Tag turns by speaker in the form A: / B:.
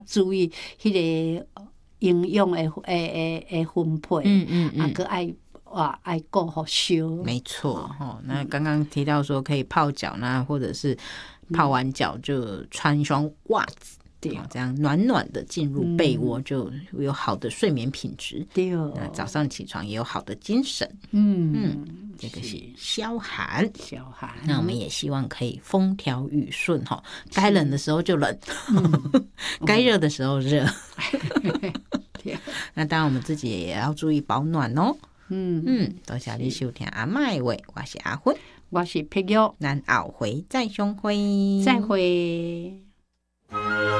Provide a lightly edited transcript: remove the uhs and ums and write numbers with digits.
A: 注意迄个营养的分配，搁爱顾好烧。
B: 没错那刚刚提到说可以泡脚呢，或者是泡完脚就穿一双袜子。对，这样暖暖的进入被窝，就有好的睡眠品质。
A: 对，
B: 那早上起床也有好的精神。这个是消寒。那我们也希望可以风调雨顺哈，该冷的时候就冷，该热的时候热。那当然我们自己也要注意保暖哦。多谢你收听阿嬷的话，我是阿芬，
A: 我是碧玉，
B: 咱后回再相会。
A: 再会。